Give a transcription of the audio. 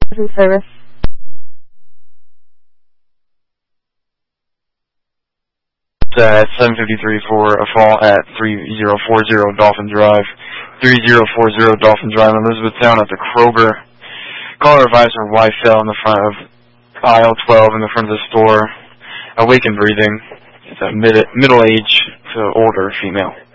Service. 753 for a fall at 3040 Dolphin Drive. 3040 Dolphin Drive in Elizabethtown at the Kroger. Caller advised her wife fell in the front of aisle 12 in the front of the store. Awake and breathing. It's a middle-aged to older female.